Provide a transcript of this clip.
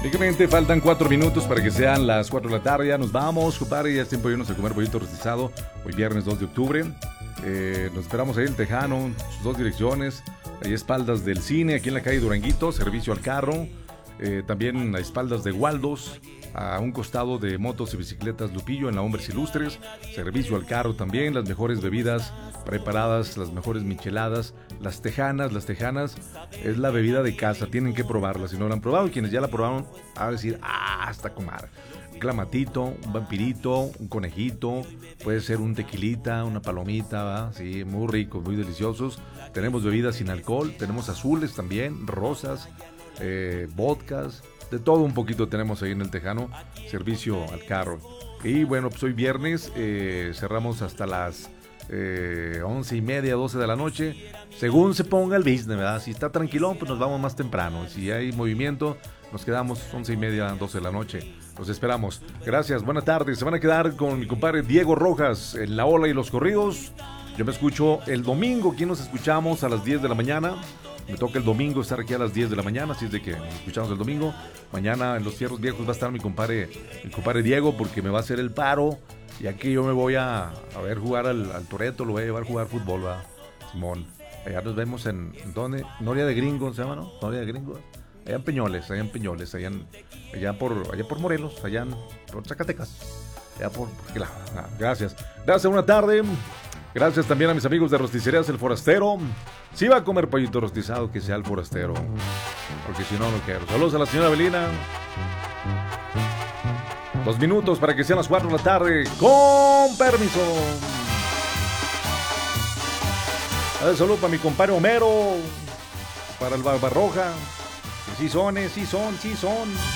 Prácticamente faltan 4 minutos para que sean las 4 de la tarde. Ya nos vamos, compadre. Ya es tiempo de irnos a comer pollito rostizado. Hoy viernes 2 de octubre. Nos esperamos ahí en Tejano, sus dos direcciones. Ahí a espaldas del cine, aquí en la calle Duranguito, servicio al carro. También a espaldas de Waldos, a un costado de Motos y Bicicletas Lupillo en la Hombres Ilustres, servicio al carro también, las mejores bebidas preparadas, las mejores micheladas, las tejanas es la bebida de casa, tienen que probarla si no la han probado, y quienes ya la probaron, a decir, hasta comer. Un clamatito, un vampirito, un conejito, puede ser un tequilita, una palomita, ¿va? Sí, muy ricos, muy deliciosos. Tenemos bebidas sin alcohol, tenemos azules también, rosas, vodkas, de todo un poquito tenemos ahí en el Tejano, servicio al carro. Y bueno, pues hoy viernes cerramos hasta las 11:30, 12 de la noche, según se ponga el business, ¿verdad? Si está tranquilón, pues nos vamos más temprano. Si hay movimiento, nos quedamos 11:30, 12 de la noche. Los esperamos. Gracias, buenas tardes. Se van a quedar con mi compadre Diego Rojas en La Ola y los Corridos. Yo me escucho el domingo. Aquí nos escuchamos a las 10 de la mañana. Me toca el domingo estar aquí a las 10 de la mañana, así es de que nos escuchamos el domingo. Mañana en Los Fierros Viejos va a estar mi compadre Diego, porque me va a hacer el paro. Y aquí yo me voy a ver jugar al Toreto, lo voy a llevar a jugar fútbol, ¿va? Simón. Allá nos vemos en ¿dónde? Noria de Gringo, ¿se llama, no? Noria de Gringo. Allá en Peñoles, allá por Morelos, por Zacatecas. Gracias. Gracias, buena tarde. Gracias también a mis amigos de Rosticerías El Forastero. Si va a comer pollito rostizado, que sea el Forastero, porque si no, no quiero. Saludos a la señora Belina. 2 minutos para que sean las 4 de la tarde. Con permiso. Un saludo para mi compadre Homero, para el Barbarroja. Sí son.